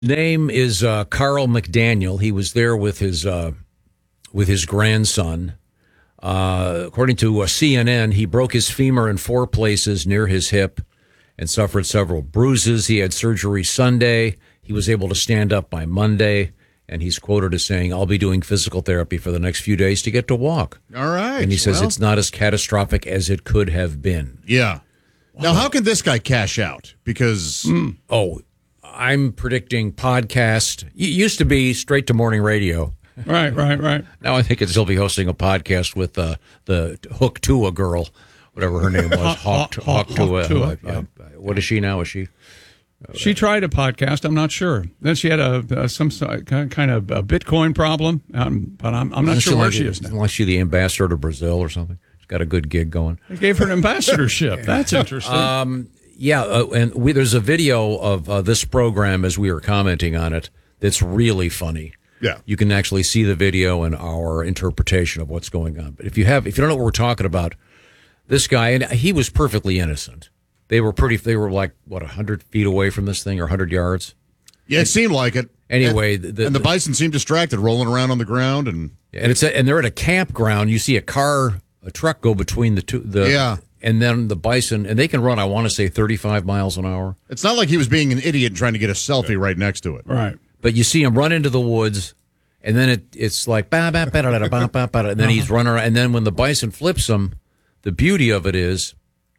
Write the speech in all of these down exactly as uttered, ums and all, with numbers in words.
Name is uh, Carl McDaniel. He was there with his uh, with his grandson. Uh, according to uh, C N N, he broke his femur in four places near his hip and suffered several bruises. He had surgery Sunday. He was able to stand up by Monday, and he's quoted as saying, "I'll be doing physical therapy for the next few days to get to walk." All right. And he says well. it's not as catastrophic as it could have been. Yeah. Wow. Now, how can this guy cash out? Because mm. oh. I'm predicting podcast. It used to be straight to morning radio. Right, right, right. Now I think he'll be hosting a podcast with uh, the Hook Tua girl, whatever her name was. Hawk, Hawk, Hawk Tua. Tua uh, yeah. uh, what is she now? Is she? Uh, she tried a podcast. I'm not sure. Then she had a, a some kind of a Bitcoin problem, um, but I'm, I'm not sure where like, she is now. Unless she's the ambassador to Brazil or something. She's got a good gig going. They gave her an ambassadorship. That's interesting. Um, Yeah, uh, and we, there's a video of uh, this program as we were commenting on it that's really funny. Yeah, you can actually see the video and our interpretation of what's going on. But if you have, if you don't know what we're talking about, this guy, and he was perfectly innocent. They were pretty. They were like what a hundred feet away from this thing, or a hundred yards. Yeah, it seemed like it. Anyway, and the, and the bison seemed distracted, rolling around on the ground, and and it's a, and they're at a campground. You see a car, a truck go between the two. The, yeah. And then the bison, and they can run, I want to say, thirty-five miles an hour. It's not like he was being an idiot and trying to get a selfie right next to it. Right. But you see him run into the woods, and then it, it's like, bah, bah, bah, bah, bah, bah, bah, bah, and then he's running around. And then when the bison flips him, the beauty of it is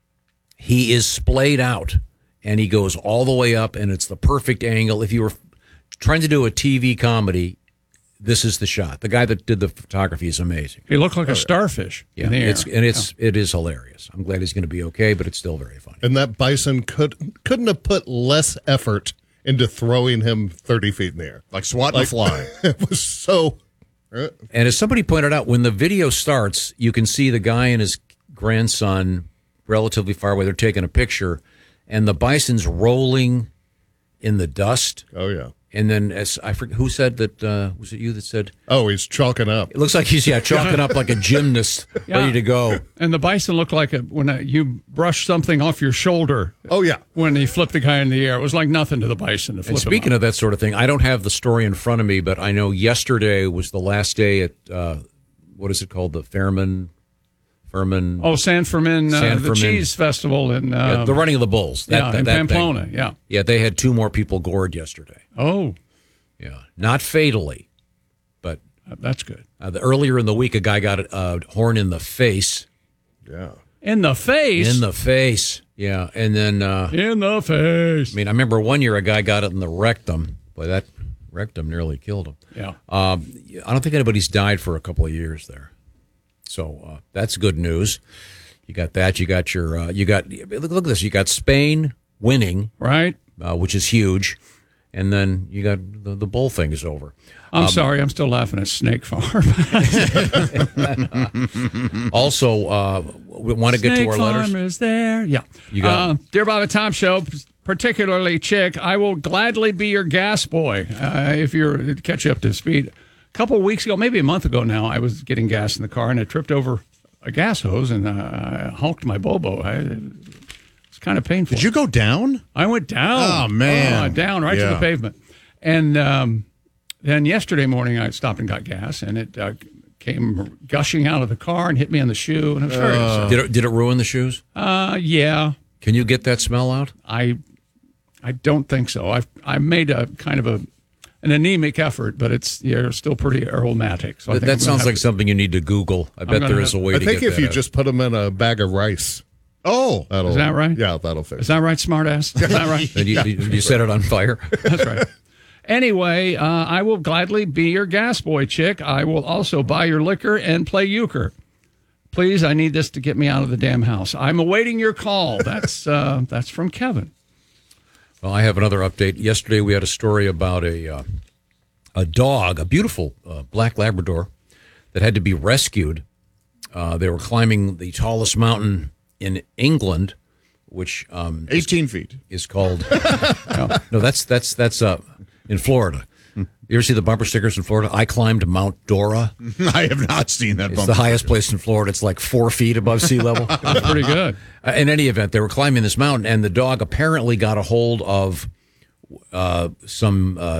he is splayed out, and he goes all the way up, and it's the perfect angle. If you were trying to do a T V comedy, this is the shot. The guy that did the photography is amazing. He looked like a starfish. Yeah, in the air. it's and it's yeah. it is hilarious. I'm glad he's going to be okay, but it's still very funny. And that bison could couldn't have put less effort into throwing him thirty feet in the air, like swatting like, a fly. It was so. Uh, and as somebody pointed out, when the video starts, you can see the guy and his grandson relatively far away. They're taking a picture, and the bison's rolling in the dust. Oh yeah. And then, as I forget who said that, uh, was it you that said? Oh, he's chalking up. It looks like he's yeah chalking up like a gymnast, yeah. ready to go. And the bison looked like a, when a, you brush something off your shoulder. Oh yeah, when he flipped the guy in the air, it was like nothing to the bison to flip. And speaking him of that sort of thing, I don't have the story in front of me, but I know yesterday was the last day at uh, what is it called, the Fairman. Furman. Oh, San Fermin, uh, San the Fermin. Cheese Festival in uh, yeah, the running of the bulls. That, yeah, that, in that Pamplona. Thing. Yeah, yeah, they had two more people gored yesterday. Oh, yeah, not fatally, but uh, that's good. Uh, the, earlier in the week, a guy got a uh, horn in the face. Yeah, in the face. In the face. Yeah, and then uh, in the face. I mean, I remember one year a guy got it in the rectum. Boy, that rectum nearly killed him. Yeah, um, I don't think anybody's died for a couple of years there. So uh, that's good news. You got that. You got your. Uh, you got. Look, look at this. You got Spain winning, right? Uh, which is huge, and then you got the, the bull thing is over. I'm um, sorry. I'm still laughing at Snake Farm. Also, uh, we want to get to our Snake letters. Farm is there. Yeah. You got. Uh, Dear Bob and Tom Show, particularly Chick, I will gladly be your gas boy uh, if you're catch you up to speed. A couple of weeks ago, maybe a month ago now, I was getting gas in the car and I tripped over a gas hose and uh, I honked my bobo. I, it's kind of painful. Did you go down? I went down. Oh, man. Uh, down right yeah. to the pavement. And um, then yesterday morning, I stopped and got gas and it uh, came gushing out of the car and hit me on the shoe. And I was very uh, upset. Did it, did it ruin the shoes? Uh, yeah. Can you get that smell out? I I don't think so. I've I made a kind of a an anemic effort, but it's you're still pretty aromatic. So I that think that sounds like to, something you need to Google. I bet there is a way I to think get if that you out. just put them in a bag of rice. Oh, that'll, is that right? Yeah, that'll fix. Is that right, smartass? Is that right? And you, yeah. you, you set it on fire. That's right. Anyway, uh, I will gladly be your gas boy, Chick. I will also buy your liquor and play euchre. Please, I need this to get me out of the damn house. I'm awaiting your call. That's uh, that's from Kevin. Well, I have another update. Yesterday, we had a story about a uh, a dog, a beautiful uh, black Labrador, that had to be rescued. Uh, they were climbing the tallest mountain in England, which um, eighteen is, feet is called. no, no, that's that's that's uh, in Florida. You ever see the bumper stickers in Florida? I climbed Mount Dora. I have not seen that. It's bumper the highest sticker. place in Florida. It's like four feet above sea level. That's pretty good. Uh, in any event, they were climbing this mountain, and the dog apparently got a hold of uh, some uh,